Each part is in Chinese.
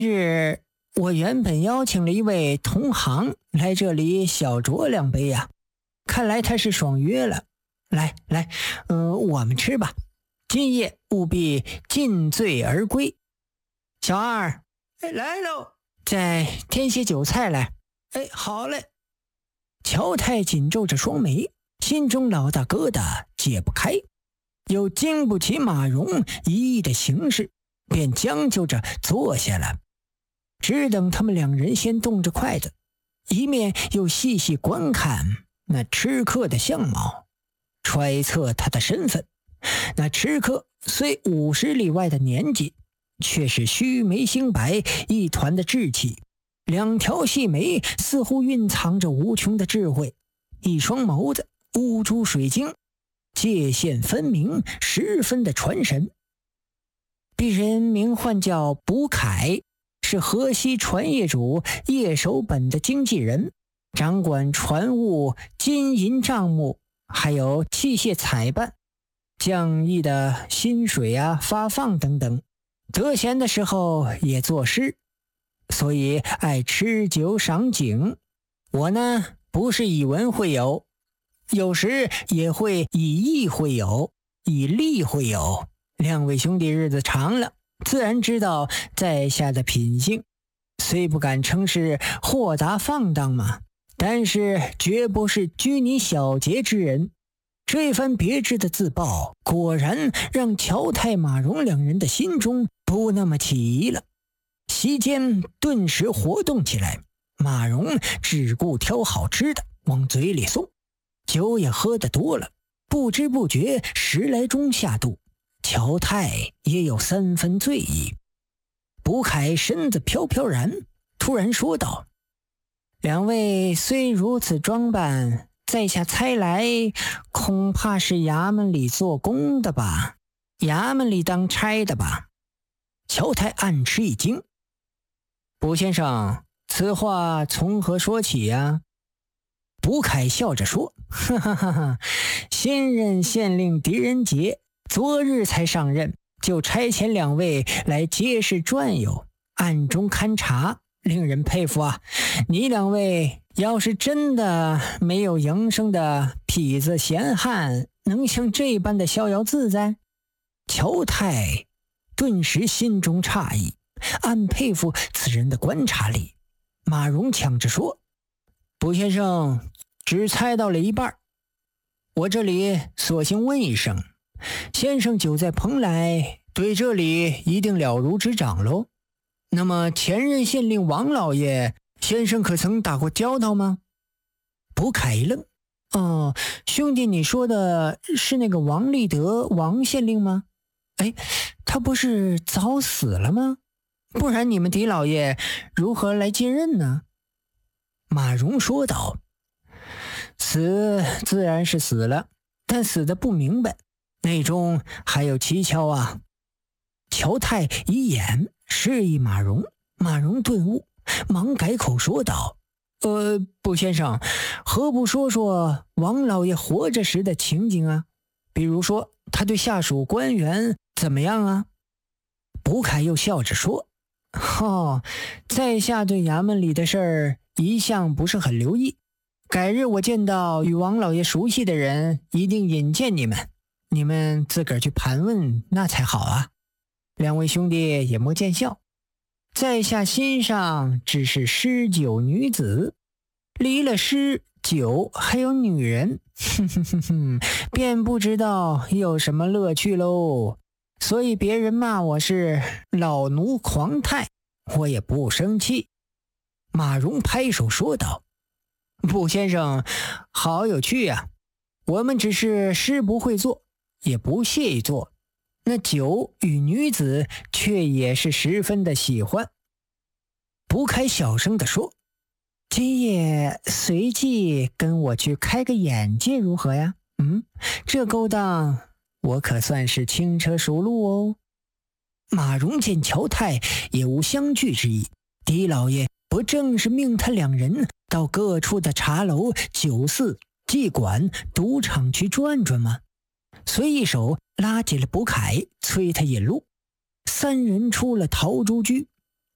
我原本邀请了一位同行来这里小酌2杯呀，看来他是爽约了。来，我们吃吧，今夜务必尽醉而归。小二，来喽，再添些酒菜来。好嘞。乔太紧皱着双眉，心中老大疙瘩解不开，又经不起马蓉一意的行事，便将就着坐下了。只等他们2人先动着筷子，一面又细细观看那吃客的相貌，揣测他的身份。那吃客虽50里外的年纪，却是须眉星白，一团的稚气，2条细眉似乎蕴藏着无穷的智慧，一双眸子乌珠水晶，界限分明，十分的传神。鄙人名唤叫卜凯，是河西船业主叶守本的经纪人，掌管船务、金银账目，还有器械采办、匠役的薪水发放等等。得闲的时候也作诗，所以爱吃酒赏景。我呢，不是以文会友，有时也会以义会友，以利会友。2位兄弟日子长了，自然知道在下的品性，虽不敢称是豁达放荡嘛，但是绝不是拘泥小节之人。这番别致的自曝，果然让乔太、马蓉2人的心中不那么起疑了。席间顿时活动起来，马蓉只顾挑好吃的往嘴里送，酒也喝得多了，不知不觉10来盅下肚，乔太也有3分醉意。卜凯身子飘飘然，突然说道：“2位虽如此装扮，在下猜来恐怕是衙门里做工的吧，衙门里当差的吧？”乔太暗吃一惊：“卜先生，此话从何说起呀？”卜凯笑着说：“哈哈哈哈，新任县令狄仁杰昨日才上任，就差遣2位来街市转悠，暗中勘察，令人佩服啊！你2位要是真的没有营生的痞子闲汉，能像这般的逍遥自在？”乔太顿时心中诧异，暗佩服此人的观察力。马蓉抢着说：“卜先生只猜到了一半，我这里索性问一声，先生久在蓬莱，对这里一定了如指掌喽。那么前任县令王老爷，先生可曾打过交道吗？”卜凯一愣：“哦，兄弟，你说的是那个王立德王县令吗？他不是早死了吗？不然你们狄老爷如何来接任呢？”马蓉说道：“死自然是死了，但死得不明白，内中还有蹊跷啊。”乔太以眼示意马蓉，马蓉顿悟，忙改口说道：“卜先生，何不说说王老爷活着时的情景啊？比如说他对下属官员怎么样啊？”卜凯又笑着说：“在下对衙门里的事儿一向不是很留意，改日我见到与王老爷熟悉的人，一定引荐你们，你们自个儿去盘问那才好啊。2位兄弟也莫见笑，在下心上只是诗酒女子，离了诗酒还有女人，便不知道有什么乐趣喽。所以别人骂我是老奴狂态，我也不生气。”马蓉拍手说道：“卜先生好有趣啊，我们只是诗不会做，也不屑于做，那酒与女子却也是十分的喜欢。”卜凯小声地说：“今夜随即跟我去开个眼界如何呀？这勾当我可算是轻车熟路哦。”马蓉见乔太也无相拒之意，狄老爷不正是命他2人到各处的茶楼、酒肆、妓馆、赌场去转转吗？遂一手拉起了卜凯，催他引路。3人出了陶朱居，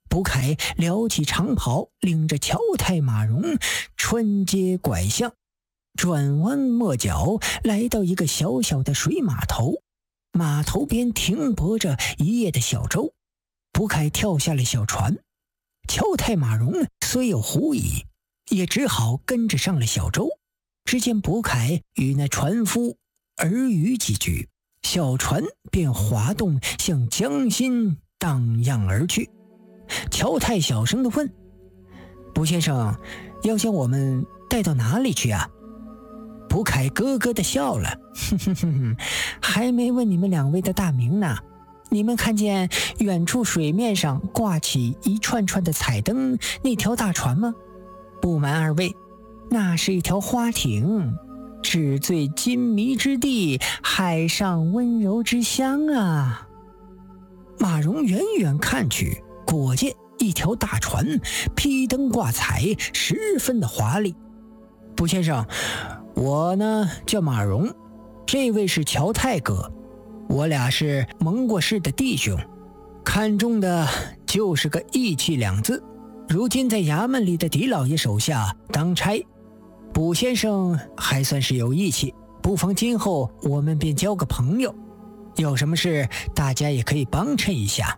卜凯撩起长袍，领着乔太马荣穿街拐巷，转弯抹角，来到一个小小的水码头。码头边停泊着一叶的小舟，卜凯跳下了小船。乔太马荣虽有狐疑，也只好跟着上了小舟。只见卜凯与那船夫耳语几句，小船便滑动向江心荡漾而去。乔太小声地问：卜先生，要将我们带到哪里去啊？卜凯咯咯地笑了，还没问你们两位的大名呢。你们看见远处水面上挂起一串串的彩灯那条大船吗？不瞒二位，那是一条花艇，纸醉金迷之地，海上温柔之乡啊。马荣远远看去，果见一条大船，披灯挂彩，十分的华丽。卜先生，我呢叫马荣，这位是乔太哥，我俩是蒙过世的弟兄，看中的就是个义气两字。如今在衙门里的狄老爷手下当差，卜先生还算是有义气，不妨今后我们便交个朋友，有什么事大家也可以帮衬一下。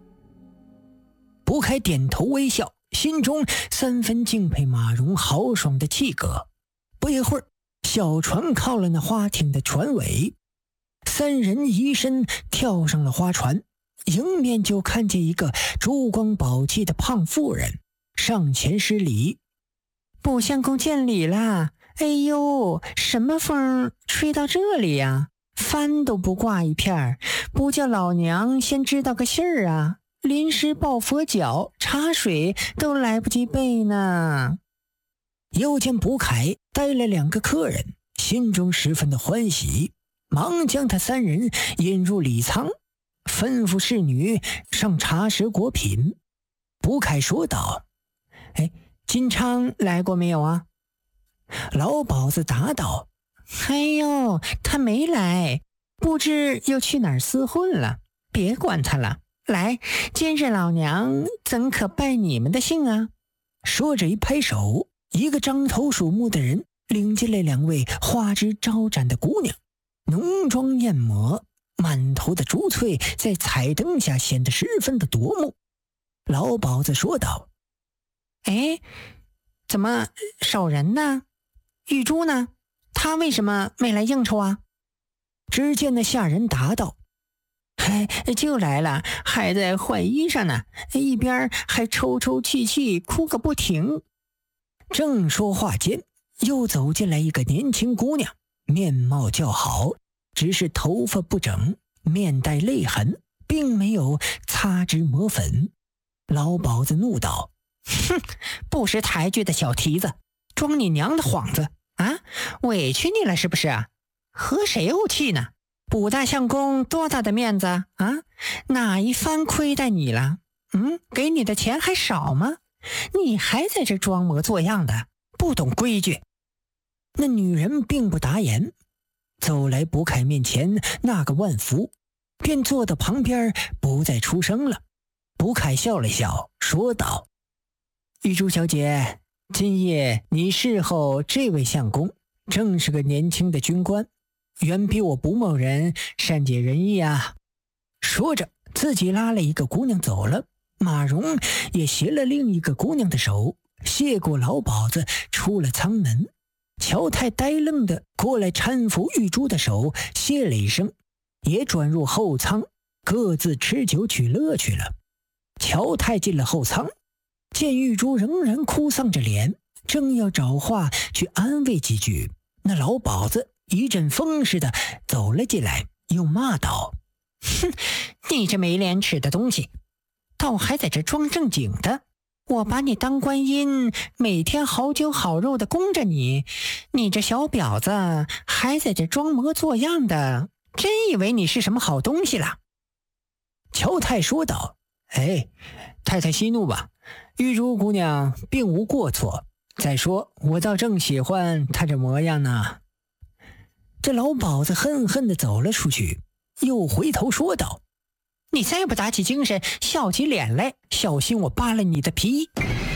卜凯点头微笑，心中三分敬佩马荣豪爽的气格。不一会儿，小船靠了那花艇的船尾，三人移身跳上了花船，迎面就看见一个珠光宝气的胖妇人上前施礼：卜相公见礼啦！哎呦，什么风吹到这里呀？帆都不挂一片，不叫老娘先知道个信儿啊！临时抱佛脚，茶水都来不及备呢。又见卜凯带了2个客人，心中十分的欢喜，忙将他3人引入礼舱，吩咐侍女上茶食果品。卜凯说道：金昌来过没有啊？老鸨子答道：哎呦，他没来，不知又去哪儿厮混了，别管他了。来，今日老娘怎可拜你们的姓啊？说着一拍手，一个獐头鼠目的人领进来2位花枝招展的姑娘，浓妆艳抹，满头的珠翠在彩灯下显得十分的夺目。老鸨子说道：怎么少人呢？玉珠呢？他为什么没来应酬啊？只见那下人答道：就来了，还在换衣裳呢，一边还抽抽泣泣，哭个不停。正说话间，又走进来一个年轻姑娘，面貌较好，只是头发不整，面带泪痕，并没有擦脂抹粉。老鸨子怒道：不识抬举的小蹄子，装你娘的幌子啊！委屈你了是不是啊？和谁怄气呢？卜大相公多大的面子啊？哪一番亏待你了？给你的钱还少吗？你还在这装模作样的，不懂规矩。那女人并不答言，走来卜凯面前那个万福，便坐到旁边不再出声了。卜凯笑了笑，说道：玉珠小姐，今夜你侍候这位相公，正是个年轻的军官，远比我卜某人善解人意啊。说着自己拉了一个姑娘走了，马荣也携了另一个姑娘的手，谢过老鸨子，出了舱门。乔太呆愣的过来搀扶玉珠的手，谢了一声，也转入后舱，各自吃酒取乐去了。乔太进了后舱，见玉珠仍然哭丧着脸，正要找话去安慰几句，那老鸨子一阵风似的走了进来，又骂道：你这没廉耻的东西，倒还在这装正经的，我把你当观音，每天好酒好肉的供着你，你这小婊子还在这装模作样的，真以为你是什么好东西了？乔太说道：太太息怒吧，玉珠姑娘并无过错，再说我倒正喜欢她这模样呢。这老鸨子恨恨地走了出去，又回头说道： 你再不打起精神，笑起脸来，小心我扒了你的皮。